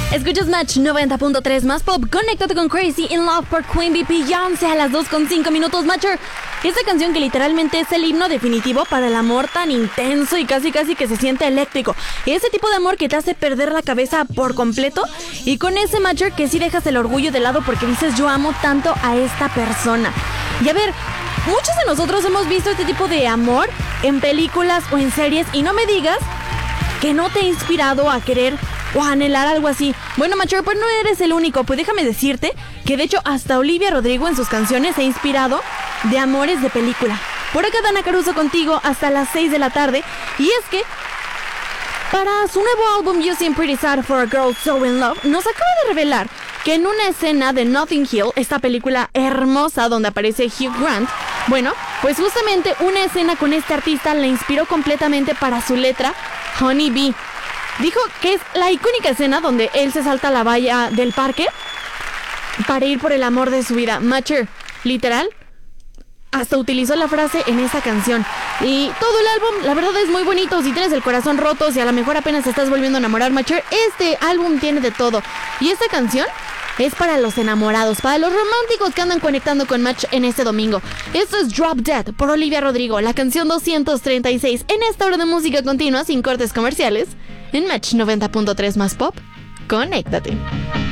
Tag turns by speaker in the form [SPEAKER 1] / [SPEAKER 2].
[SPEAKER 1] Escuchas Match 90.3 más pop. Conéctate con Crazy in Love por Queen Bee Beyoncé a las 2:05 Matcher. Esta canción que literalmente es el himno definitivo para el amor tan intenso y casi que se siente eléctrico. Ese tipo de amor que te hace perder la cabeza por completo. Y con ese Matcher que sí dejas el orgullo de lado porque dices yo amo tanto a esta persona. Y a ver, muchos de nosotros hemos visto este tipo de amor en películas o en series y no me digas que no te ha inspirado a querer o a anhelar algo así. Bueno, Matcher, pues no eres el único. Pues déjame decirte que de hecho hasta Olivia Rodrigo en sus canciones se ha inspirado de amores de película. Por acá Dana Caruso contigo hasta las 6 de la tarde. Y es que para su nuevo álbum You Seem Pretty Sad for a Girl So In Love nos acaba de revelar que en una escena de Notting Hill, esta película hermosa donde aparece Hugh Grant, bueno, pues justamente una escena con este artista la inspiró completamente para su letra Honey Bee. Dijo que es la icónica escena donde él se salta a la valla del parque para ir por el amor de su vida. Matcher, literal, hasta utilizó la frase en esa canción. Y todo el álbum, la verdad, es muy bonito. Si tienes el corazón roto, si a lo mejor apenas te estás volviendo a enamorar, Matcher, este álbum tiene de todo. Y esta canción es para los enamorados, para los románticos que andan conectando con Match en este domingo. Esto es Drop Dead por Olivia Rodrigo, la canción 236 en esta hora de música continua sin cortes comerciales en Match 90.3 más pop. Conéctate.